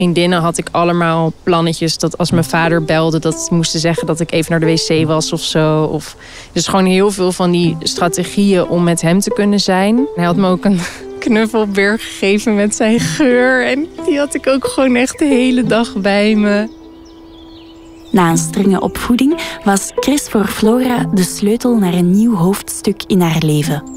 vriendinnen had ik allemaal plannetjes dat als mijn vader belde, dat ze moesten zeggen dat ik even naar de wc was of zo. Dus gewoon heel veel van die strategieën om met hem te kunnen zijn. Hij had me ook een knuffelbeer gegeven met zijn geur. En die had ik ook gewoon echt de hele dag bij me. Na een strenge opvoeding was Chris voor Flora de sleutel naar een nieuw hoofdstuk in haar leven.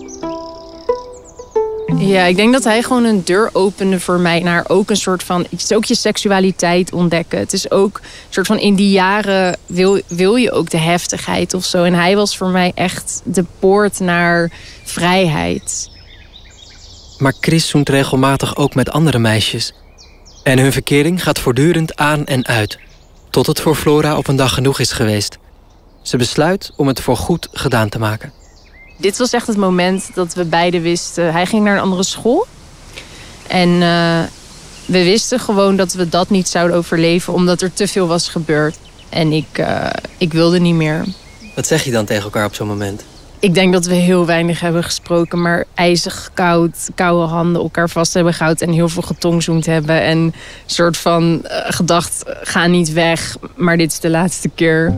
Ja, ik denk dat hij gewoon een deur opende voor mij naar ook een soort van... Het is ook je seksualiteit ontdekken. Het is ook een soort van in die jaren wil je ook de heftigheid of zo. En hij was voor mij echt de poort naar vrijheid. Maar Chris zoent regelmatig ook met andere meisjes. En hun verkering gaat voortdurend aan en uit. Tot het voor Flora op een dag genoeg is geweest. Ze besluit om het voorgoed gedaan te maken. Dit was echt het moment dat we beiden wisten. Hij ging naar een andere school. En we wisten gewoon dat we dat niet zouden overleven, omdat er te veel was gebeurd. En ik wilde niet meer. Wat zeg je dan tegen elkaar op zo'n moment? Ik denk dat we heel weinig hebben gesproken, maar ijzig koud, koude handen elkaar vast hebben gehouden en heel veel getongzoend hebben. En een soort van gedacht, ga niet weg, maar dit is de laatste keer.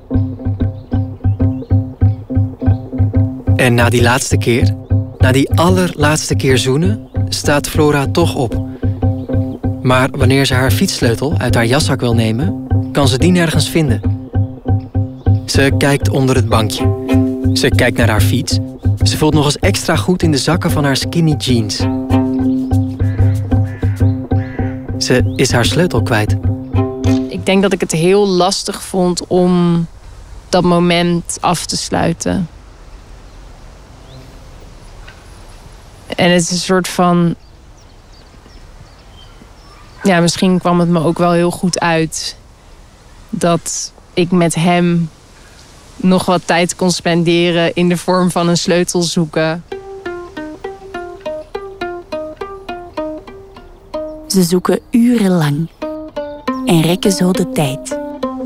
En na die laatste keer, na die allerlaatste keer zoenen, staat Flora toch op. Maar wanneer ze haar fietssleutel uit haar jaszak wil nemen, kan ze die nergens vinden. Ze kijkt onder het bankje. Ze kijkt naar haar fiets. Ze voelt nog eens extra goed in de zakken van haar skinny jeans. Ze is haar sleutel kwijt. Ik denk dat ik het heel lastig vond om dat moment af te sluiten. En het is een soort van... Ja, misschien kwam het me ook wel heel goed uit dat ik met hem nog wat tijd kon spenderen in de vorm van een sleutel zoeken. Ze zoeken urenlang en rekken zo de tijd.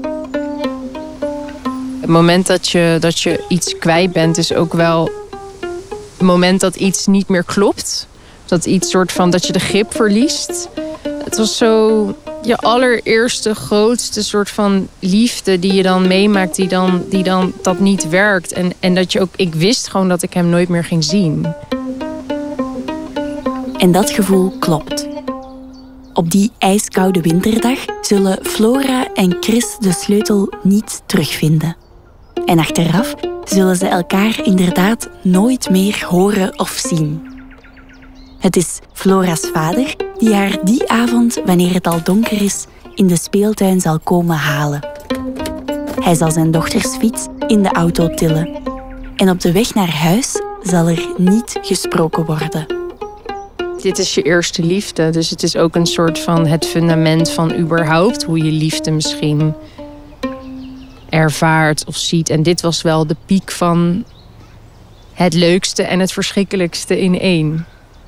Het moment dat je iets kwijt bent is ook wel het moment dat iets niet meer klopt. Dat iets soort van dat je de grip verliest. Het was zo je allereerste grootste soort van liefde die je dan meemaakt, die dan dat niet werkt. En dat je ook, ik wist gewoon dat ik hem nooit meer ging zien. En dat gevoel klopt. Op die ijskoude winterdag zullen Flora en Chris de sleutel niet terugvinden. En achteraf zullen ze elkaar inderdaad nooit meer horen of zien. Het is Flora's vader die haar die avond, wanneer het al donker is, in de speeltuin zal komen halen. Hij zal zijn dochters fiets in de auto tillen. En op de weg naar huis zal er niet gesproken worden. Dit is je eerste liefde, dus het is ook een soort van het fundament van überhaupt hoe je liefde misschien ervaart of ziet. En dit was wel de piek van het leukste en het verschrikkelijkste in één.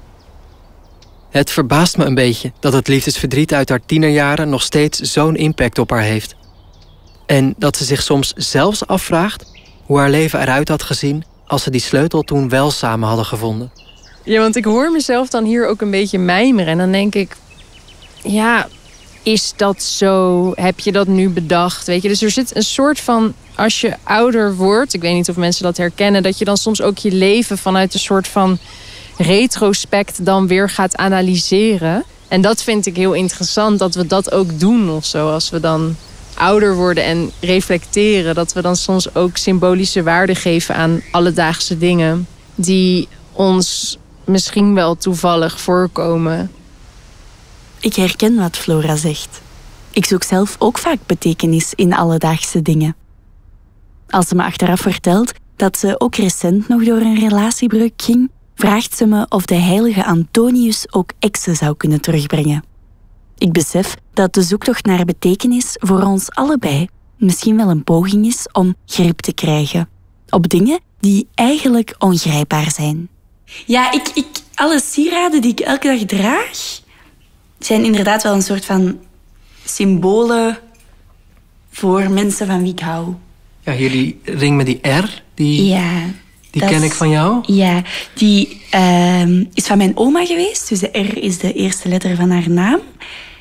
Het verbaast me een beetje dat het liefdesverdriet uit haar tienerjaren nog steeds zo'n impact op haar heeft. En dat ze zich soms zelfs afvraagt hoe haar leven eruit had gezien als ze die sleutel toen wel samen hadden gevonden. Ja, want ik hoor mezelf dan hier ook een beetje mijmeren. En dan denk ik, ja, is dat zo? Heb je dat nu bedacht? Weet je, dus er zit een soort van, als je ouder wordt, ik weet niet of mensen dat herkennen, dat je dan soms ook je leven vanuit een soort van retrospect dan weer gaat analyseren. En dat vind ik heel interessant, dat we dat ook doen of zo. Als we dan ouder worden en reflecteren, dat we dan soms ook symbolische waarde geven aan alledaagse dingen die ons misschien wel toevallig voorkomen. Ik herken wat Flora zegt. Ik zoek zelf ook vaak betekenis in alledaagse dingen. Als ze me achteraf vertelt dat ze ook recent nog door een relatiebreuk ging, vraagt ze me of de heilige Antonius ook exen zou kunnen terugbrengen. Ik besef dat de zoektocht naar betekenis voor ons allebei misschien wel een poging is om grip te krijgen op dingen die eigenlijk ongrijpbaar zijn. Ja, alle sieraden die ik elke dag draag, zijn inderdaad wel een soort van symbolen voor mensen van wie ik hou. Ja, hier die ring met die R, die ken ik van jou. Ja, die is van mijn oma geweest. Dus de R is de eerste letter van haar naam.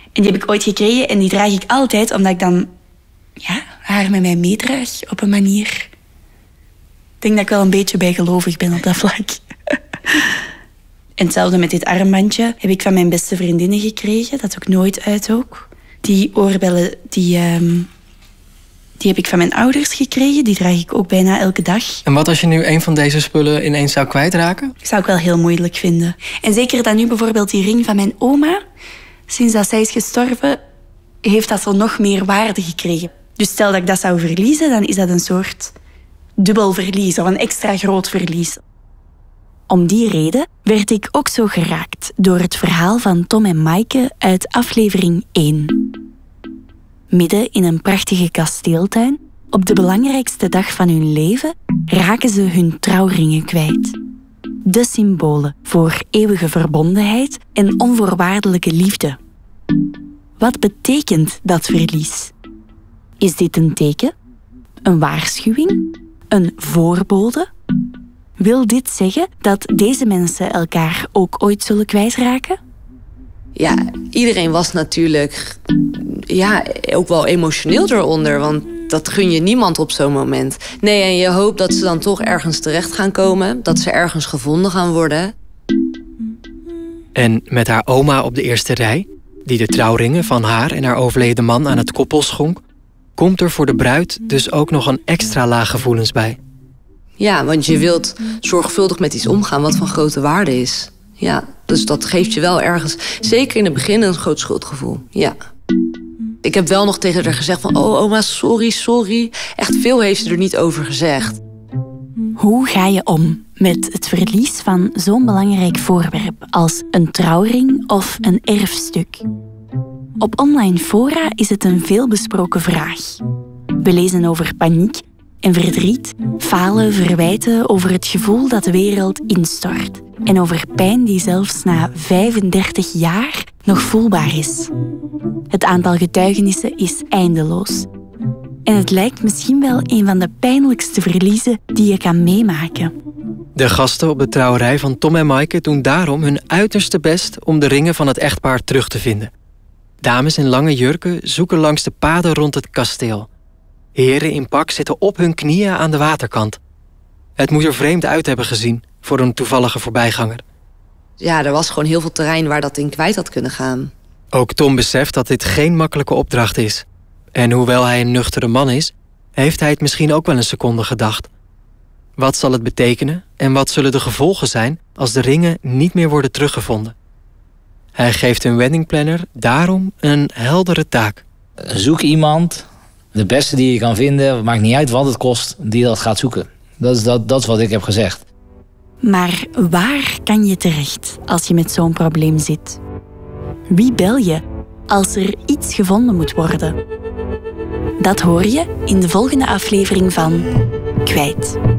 En die heb ik ooit gekregen en die draag ik altijd, omdat ik dan haar met mij meedraag op een manier. Ik denk dat ik wel een beetje bijgelovig ben op dat vlak. En hetzelfde met dit armbandje heb ik van mijn beste vriendinnen gekregen, dat ook nooit uitdook. Die oorbellen, die heb ik van mijn ouders gekregen. Die draag ik ook bijna elke dag. En wat als je nu een van deze spullen ineens zou kwijtraken? Dat zou ik wel heel moeilijk vinden. En zeker dat nu bijvoorbeeld die ring van mijn oma, sinds dat zij is gestorven, heeft dat zo nog meer waarde gekregen. Dus stel dat ik dat zou verliezen, dan is dat een soort dubbel verlies of een extra groot verlies. Om die reden werd ik ook zo geraakt door het verhaal van Tom en Maaike uit aflevering 1. Midden in een prachtige kasteeltuin, op de belangrijkste dag van hun leven, raken ze hun trouwringen kwijt. De symbolen voor eeuwige verbondenheid en onvoorwaardelijke liefde. Wat betekent dat verlies? Is dit een teken? Een waarschuwing? Een voorbode? Wil dit zeggen dat deze mensen elkaar ook ooit zullen kwijtraken? Ja, iedereen was natuurlijk ook wel emotioneel eronder. Want dat gun je niemand op zo'n moment. Nee, en je hoopt dat ze dan toch ergens terecht gaan komen. Dat ze ergens gevonden gaan worden. En met haar oma op de eerste rij, die de trouwringen van haar en haar overleden man aan het koppel schonk, komt er voor de bruid dus ook nog een extra laag gevoelens bij. Ja, want je wilt zorgvuldig met iets omgaan wat van grote waarde is. Ja, dus dat geeft je wel ergens, zeker in het begin, een groot schuldgevoel. Ja. Ik heb wel nog tegen haar gezegd van, oh oma, sorry. Echt veel heeft ze er niet over gezegd. Hoe ga je om met het verlies van zo'n belangrijk voorwerp als een trouwring of een erfstuk? Op online fora is het een veelbesproken vraag. We lezen over paniek en verdriet, falen, verwijten over het gevoel dat de wereld instort en over pijn die zelfs na 35 jaar nog voelbaar is. Het aantal getuigenissen is eindeloos. En het lijkt misschien wel een van de pijnlijkste verliezen die je kan meemaken. De gasten op de trouwerij van Tom en Maaike doen daarom hun uiterste best om de ringen van het echtpaar terug te vinden. Dames in lange jurken zoeken langs de paden rond het kasteel. Heren in pak zitten op hun knieën aan de waterkant. Het moet er vreemd uit hebben gezien voor een toevallige voorbijganger. Ja, er was gewoon heel veel terrein waar dat in kwijt had kunnen gaan. Ook Tom beseft dat dit geen makkelijke opdracht is. En hoewel hij een nuchtere man is, heeft hij het misschien ook wel een seconde gedacht. Wat zal het betekenen en wat zullen de gevolgen zijn als de ringen niet meer worden teruggevonden? Hij geeft een weddingplanner daarom een heldere taak. Zoek iemand, de beste die je kan vinden, maakt niet uit wat het kost, die dat gaat zoeken. Dat is wat ik heb gezegd. Maar waar kan je terecht als je met zo'n probleem zit? Wie bel je als er iets gevonden moet worden? Dat hoor je in de volgende aflevering van Kwijt.